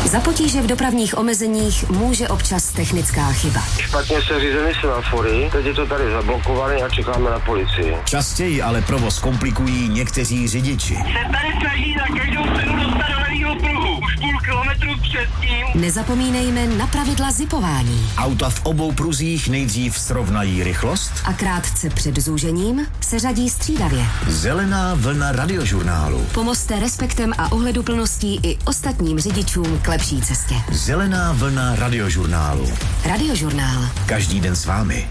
Za potíže v dopravních omezeních může občas technická chyba. Špatně se řízeny semafory, teď je to tady zablokované a čekáme na policii. Častěji ale provoz komplikují někteří řidiči. Se tady snaží na každou cenu dostat do levýho pruhu. Už půl kilometru předtím. Nezapomínejme na pravidla zipování. Auta v obou pruzích nejdřív srovnají rychlost A krátce před zúžením se řadí střídavě. Zelená vlna radiožurnálu. Pomozte respektem a ohleduplností i ostatním řidičům k lepší cestě. Zelená vlna radiožurnálu. Radiožurnál. Každý den s vámi.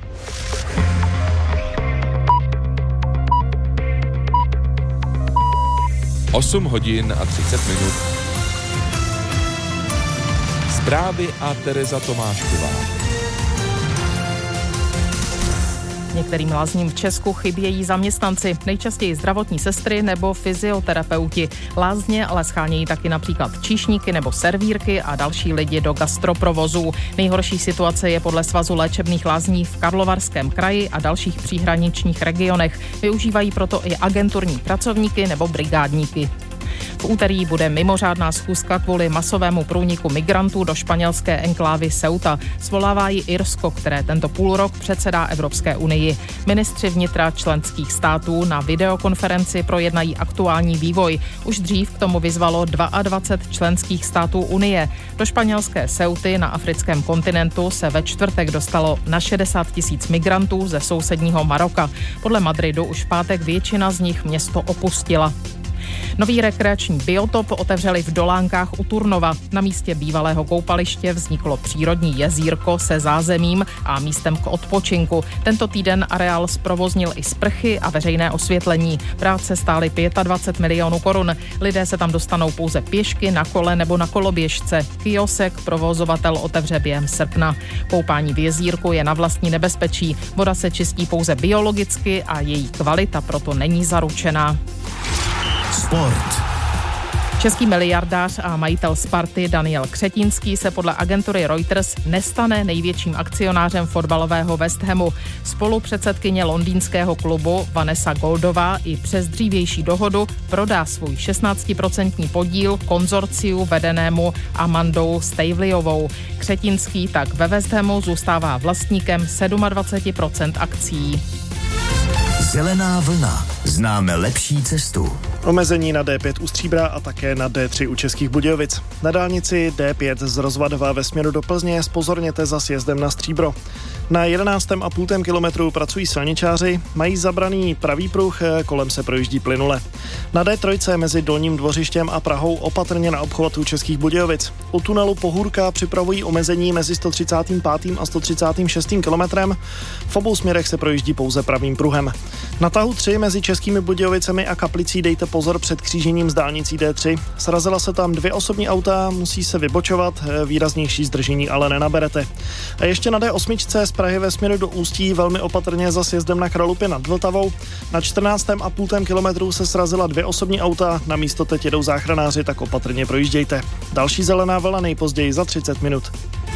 Osm hodin a 30 minut. Zprávy a Tereza Tomášková. Některým lázním v Česku chybějí zaměstnanci, nejčastěji zdravotní sestry nebo fyzioterapeuti. Lázně ale schánějí taky například číšníky nebo servírky a další lidi do gastroprovozů. Nejhorší situace je podle Svazu léčebných lázní v Karlovarském kraji a dalších příhraničních regionech. Využívají proto i agenturní pracovníky nebo brigádníky. V úterý bude mimořádná schůzka kvůli masovému průniku migrantů do španělské enklávy Ceuta. Svolává ji Irsko, které tento půlrok předsedá Evropské unii. Ministři vnitra členských států na videokonferenci projednají aktuální vývoj. Už dřív k tomu vyzvalo 22 členských států Unie. Do španělské Ceuty na africkém kontinentu se ve čtvrtek dostalo na 60 000 migrantů ze sousedního Maroka. Podle Madridu už v pátek většina z nich město opustila. Nový rekreační biotop otevřeli v Dolánkách u Turnova. Na místě bývalého koupaliště vzniklo přírodní jezírko se zázemím a místem k odpočinku. Tento týden areál zprovoznil i sprchy a veřejné osvětlení. Práce stály 25 milionů korun. Lidé se tam dostanou pouze pěšky, na kole nebo na koloběžce. Kiosek provozovatel otevře během srpna. Koupání v jezírku je na vlastní nebezpečí. Voda se čistí pouze biologicky a její kvalita proto není zaručená. Sport. Český miliardář a majitel Sparty Daniel Křetínský se podle agentury Reuters nestane největším akcionářem fotbalového West Hamu. Spolupředsedkyně londýnského klubu Vanessa Goldová i přes dřívější dohodu prodá svůj 16% podíl konzorciu vedenému Amandou Stavelyovou. Křetínský tak ve West Hamu zůstává vlastníkem 27% akcií. Zelená vlna. Známe lepší cestu. Omezení na D5 u Stříbra a také na D3 u Českých Budějovic. Na dálnici D5 z Rozvadova ve směru do Plzně zpozorněte za sjezdem na Stříbro. Na 11,5 kilometru pracují silničáři, mají zabraný pravý pruh, kolem se projíždí plynule. Na D3 mezi Dolním Dvořištěm a Prahou opatrně na obchvatu Českých Budějovic. U tunelu Pohůrka připravují omezení mezi 135. a 136. kilometrem. V obou směrech se projíždí pouze pravým pruhem. Na tahu 3 mezi Českými Budějovicemi a Kaplicí dejte pozor před křížením s dálnicí D3. Srazila se tam 2 osobní auta, musí se vybočovat, výraznější zdržení ale nenaberete. A ještě na D8 z Prahy ve směru do Ústí velmi opatrně za sjezdem na Kralupě nad Vltavou. Na 14,5 kilometru se srazila 2 osobní auta, na místo teď jedou záchranáři, tak opatrně projíždějte. Další zelená vlna nejpozději za 30 minut.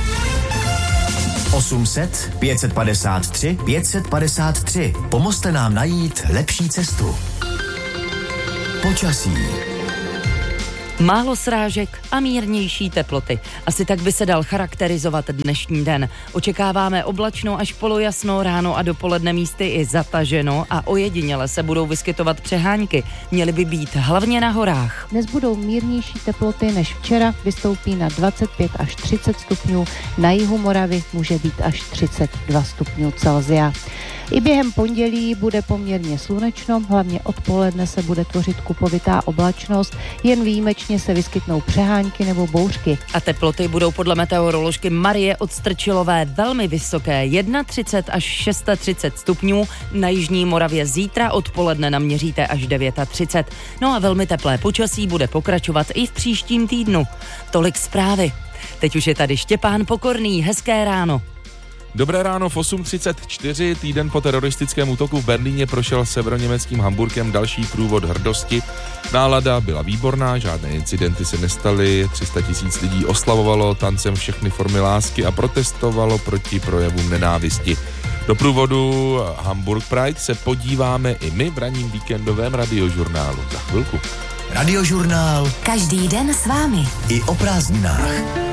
800 553 553. Pomozte nám najít lepší cestu. Počasí. Málo srážek a mírnější teploty. Asi tak by se dal charakterizovat dnešní den. Očekáváme oblačno až polojasno, ráno a dopoledne místy i zataženo a ojediněle se budou vyskytovat přehánky. Měly by být hlavně na horách. Dnes budou mírnější teploty než včera, vystoupí na 25 až 30 stupňů. Na jihu Moravy může být až 32 stupňů Celsia. I během pondělí bude poměrně slunečno, hlavně odpoledne se bude tvořit kupovitá oblačnost, jen výjimečně se vyskytnou přehánky nebo bouřky. A teploty budou podle meteoroložky Marie Odstrčilové velmi vysoké, 31 až 36 stupňů, na jižní Moravě zítra odpoledne naměříte až 39. No a velmi teplé počasí bude pokračovat i v příštím týdnu. Tolik zprávy. Teď už je tady Štěpán Pokorný, hezké ráno. Dobré ráno v 8:34. Týden po teroristickém útoku v Berlíně prošel severoněmeckým Hamburkem další průvod hrdosti. Nálada byla výborná, žádné incidenty se nestaly, 300 000 lidí oslavovalo tancem všechny formy lásky a protestovalo proti projevům nenávisti. Do průvodu Hamburg Pride se podíváme i my v ranním víkendovém radiožurnálu. Za chvilku. Radiožurnál Každý den s vámi. i o prázdninách.